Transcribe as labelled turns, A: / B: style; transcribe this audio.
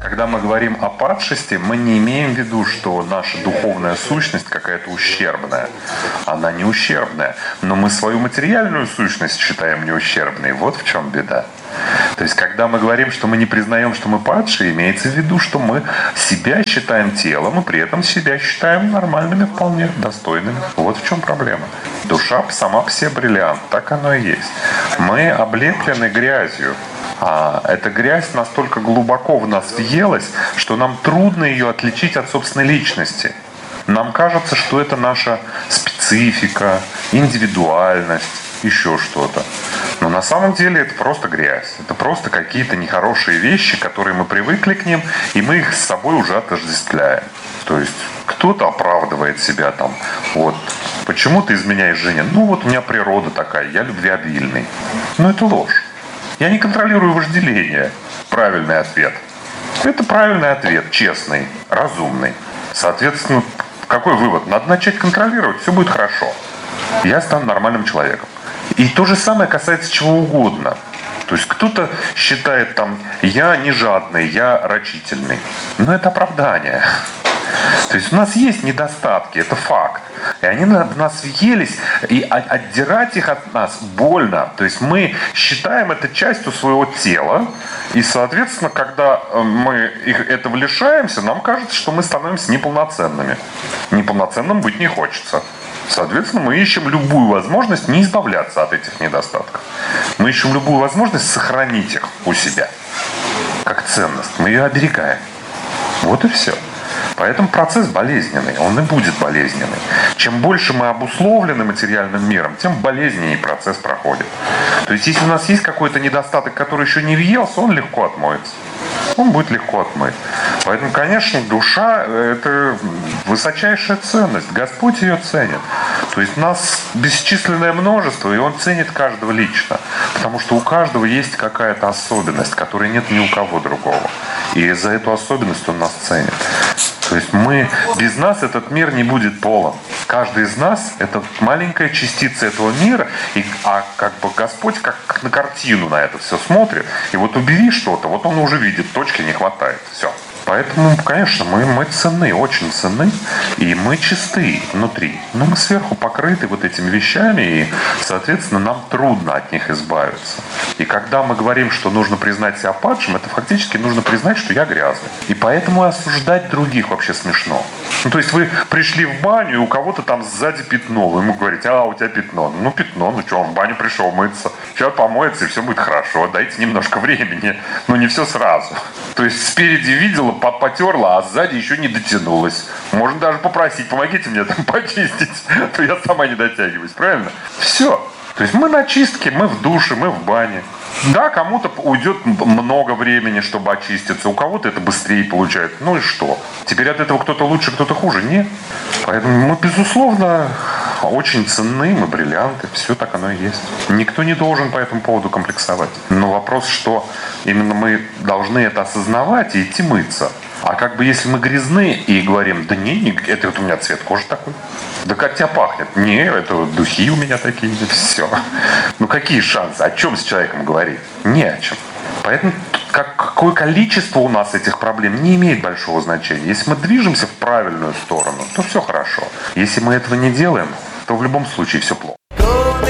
A: Когда мы говорим о падшести, мы не имеем в виду, что наша духовная сущность какая-то ущербная. Она не ущербная. Но мы свою материальную сущность считаем неущербной. Вот в чем беда. То есть, когда мы говорим, что мы не признаем, что мы падшие, имеется в виду, что мы себя считаем телом, и при этом себя считаем нормальными, вполне достойными. Вот в чем проблема. Душа сама по себе бриллиант. Так оно и есть. Мы облеплены грязью. А эта грязь настолько глубоко в нас въелась, что нам трудно ее отличить от собственной личности. Нам кажется, что это наша специфика, индивидуальность, еще что-то. Но на самом деле это просто грязь. Это просто какие-то нехорошие вещи, которые мы привыкли к ним, и мы их с собой уже отождествляем. То есть кто-то оправдывает себя там. Вот, почему ты изменяешь жене? Ну вот у меня природа такая, я любвеобильный. Но это ложь. Я не контролирую вожделение. Правильный ответ. Это правильный ответ, честный, разумный. Соответственно, какой вывод? Надо начать контролировать, все будет хорошо. Я стану нормальным человеком. И то же самое касается чего угодно. То есть кто-то считает там, я не жадный, я рачительный. Но это оправдание. То есть у нас есть недостатки, это факт. И они в нас въелись, и отдирать их от нас больно. То есть мы считаем это частью своего тела, и, соответственно, когда мы этого лишаемся, нам кажется, что мы становимся неполноценными. Неполноценным быть не хочется. Соответственно, мы ищем любую возможность не избавляться от этих недостатков. Мы ищем любую возможность сохранить их у себя, как ценность. Мы ее оберегаем. Вот и все. Поэтому процесс болезненный, он и будет болезненный. Чем больше мы обусловлены материальным миром, тем болезненнее процесс проходит. То есть, если у нас есть какой-то недостаток, который еще не въелся, он легко отмоется. Он будет легко отмыт. Поэтому, конечно, душа – это высочайшая ценность. Господь ее ценит. То есть нас бесчисленное множество, и Он ценит каждого лично. Потому что у каждого есть какая-то особенность, которой нет ни у кого другого. И за эту особенность Он нас ценит. То есть без нас этот мир не будет полон. Каждый из нас – это маленькая частица этого мира, а как бы Господь как на картину на это все смотрит. И вот убери что-то, вот Он уже видит, точки не хватает. Все. Поэтому, конечно, мы ценны, очень ценны, и мы чисты внутри. Но мы сверху покрыты вот этими вещами, и, соответственно, нам трудно от них избавиться. И когда мы говорим, что нужно признать себя падшим, это фактически нужно признать, что я грязный. И поэтому осуждать других вообще смешно. Ну, то есть вы пришли в баню, и у кого-то там сзади пятно. Вы ему говорите, у тебя пятно. Ну, пятно, ну что, он в баню пришел мыться. Сейчас помоется, и все будет хорошо. Дайте немножко времени. Но не все сразу. То есть спереди видела, потерла, а сзади еще не дотянулась. Можно даже попросить, помогите мне там почистить, а то я сама не дотягиваюсь. Правильно? Все. То есть мы на чистке, мы в душе, мы в бане. Да, кому-то уйдет много времени, чтобы очиститься, у кого-то это быстрее получается. Ну и что? Теперь от этого кто-то лучше, кто-то хуже? Нет. Поэтому мы, безусловно, очень ценны, мы бриллианты, все так оно и есть. Никто не должен по этому поводу комплексовать. Но вопрос, что именно мы должны это осознавать и идти мыться. А как бы если мы грязны и говорим, да не, это вот у меня цвет кожи такой. Да как тебя пахнет? Не, это духи у меня такие. Все. Ну какие шансы? О чем с человеком говорить? Не о чем. Поэтому какое количество у нас этих проблем не имеет большого значения. Если мы движемся в правильную сторону, то все хорошо. Если мы этого не делаем, то в любом случае все плохо.